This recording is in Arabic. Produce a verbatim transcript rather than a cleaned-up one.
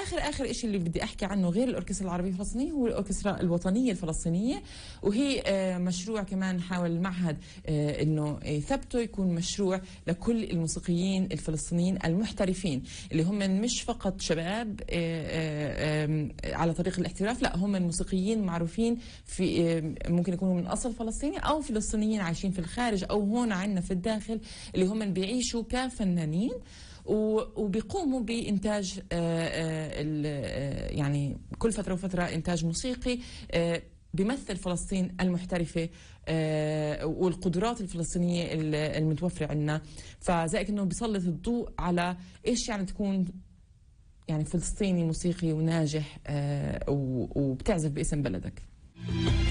اخر اخر شيء اللي بدي احكي عنه غير الاوركسترا العربيه الفلسطينيه هو الاوركسترا الوطنيه الفلسطينيه، وهي مشروع كمان حاول المعهد انه يثبته يكون مشروع لكل الموسيقيين الفلسطينيين المحترفين اللي هم مش فقط شباب على طريق الاحتراف، لا هم الموسيقيين معروفين في ممكن يكونوا من اصل فلسطيني او فلسطينيين عايشين في الخارج او هون عندنا في الداخل، اللي هم بيعيشوا كفنانين وبيقوموا بإنتاج يعني كل فترة وفترة إنتاج موسيقي بيمثل فلسطين المحترفة والقدرات الفلسطينية المتوفرة عندنا. فزائك إنه بيسلط الضوء على إيش يعني تكون يعني فلسطيني موسيقي وناجح وبتعزف باسم بلدك.